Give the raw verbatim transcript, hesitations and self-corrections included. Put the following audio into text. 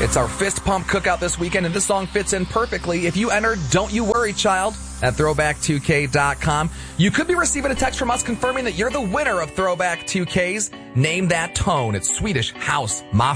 It's our fist pump cookout this weekend, and this song fits in perfectly. If you entered Don't You Worry Child at throwback two k dot com, you could be receiving a text from us confirming that you're the winner of Throwback two K's Name That Tone. It's Swedish House Mafia.